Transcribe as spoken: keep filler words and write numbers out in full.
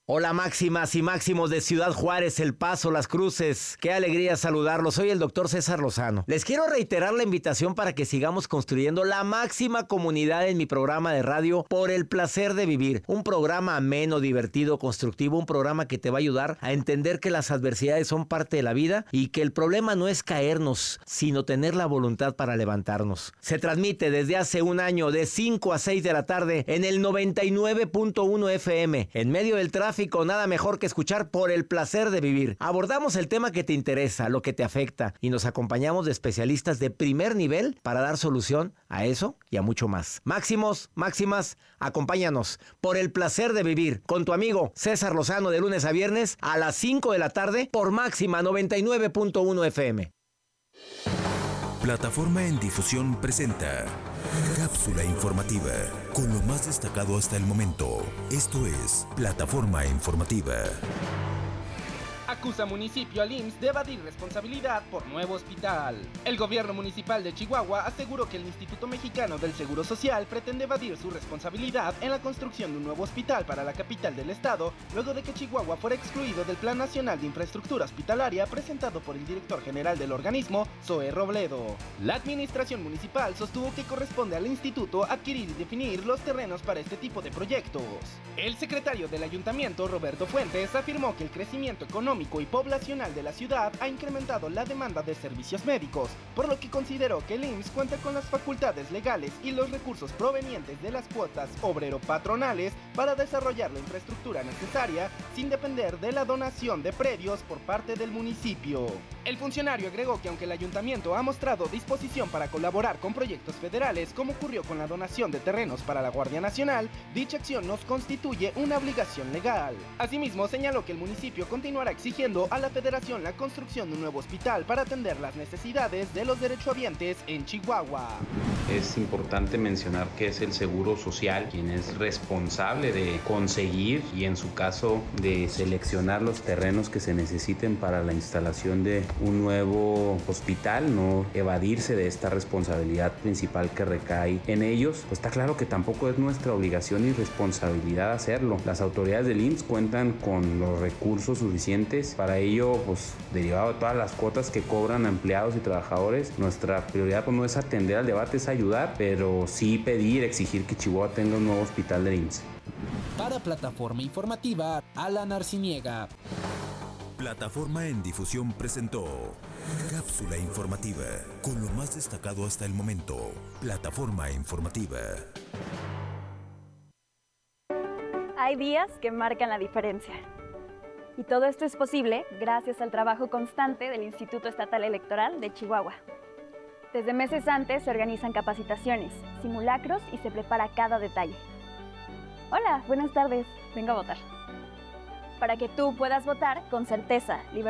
Hola máximas y máximos de Ciudad Juárez, El Paso, Las Cruces. Qué alegría saludarlos. Soy el doctor César Lozano. Les quiero reiterar la invitación para que sigamos construyendo la máxima comunidad en mi programa de radio Por el Placer de Vivir. Un programa ameno, divertido, constructivo, un programa que te va a ayudar a entender que las adversidades son parte de la vida y que el problema no es caernos, sino tener la voluntad para levantarnos. Se transmite desde hace un año de cinco a seis de la tarde en el noventa y nueve punto uno F M. En medio del tráfico, nada mejor que escuchar Por el Placer de Vivir. Abordamos el tema que te interesa, lo que te afecta, y nos acompañamos de especialistas de primer nivel para dar solución a eso y a mucho más. Máximos, máximas, acompáñanos Por el Placer de Vivir con tu amigo César Lozano de lunes a viernes a las cinco de la tarde por Máxima noventa y nueve punto uno F M. Plataforma en Difusión presenta Cápsula Informativa, con lo más destacado hasta el momento. Esto es Plataforma Informativa. Acusa municipio al I M S S de evadir responsabilidad por nuevo hospital. El gobierno municipal de Chihuahua aseguró que el Instituto Mexicano del Seguro Social pretende evadir su responsabilidad en la construcción de un nuevo hospital para la capital del estado, luego de que Chihuahua fuera excluido del Plan Nacional de Infraestructura Hospitalaria presentado por el director general del organismo, Zoe Robledo. La administración municipal sostuvo que corresponde al instituto adquirir y definir los terrenos para este tipo de proyectos. El secretario del ayuntamiento, Roberto Fuentes, afirmó que el crecimiento económico y poblacional de la ciudad ha incrementado la demanda de servicios médicos, por lo que consideró que el I M S S cuenta con las facultades legales y los recursos provenientes de las cuotas obrero-patronales para desarrollar la infraestructura necesaria sin depender de la donación de predios por parte del municipio. El funcionario agregó que aunque el ayuntamiento ha mostrado disposición para colaborar con proyectos federales, como ocurrió con la donación de terrenos para la Guardia Nacional, dicha acción nos constituye una obligación legal. Asimismo, señaló que el municipio continuará exigiendo a la Federación la construcción de un nuevo hospital para atender las necesidades de los derechohabientes en Chihuahua. Es importante mencionar que es el Seguro Social quien es responsable de conseguir y en su caso de seleccionar los terrenos que se necesiten para la instalación de un nuevo hospital, no evadirse de esta responsabilidad principal que recae en ellos. Pues está claro que tampoco es nuestra obligación y responsabilidad hacerlo. Las autoridades del I M S S cuentan con los recursos suficientes para ello, pues derivado de todas las cuotas que cobran a empleados y trabajadores. Nuestra prioridad pues no es atender al debate, es ayudar, pero sí pedir, exigir que Chihuahua tenga un nuevo hospital del I M S S. Para Plataforma Informativa, Alan Arciniega. Plataforma en Difusión presentó Cápsula Informativa, con lo más destacado hasta el momento. Plataforma Informativa. Hay días que marcan la diferencia. Y todo esto es posible gracias al trabajo constante del Instituto Estatal Electoral de Chihuahua. Desde meses antes se organizan capacitaciones, simulacros y se prepara cada detalle. Hola, buenas tardes, vengo a votar. Para que tú puedas votar con certeza, libertad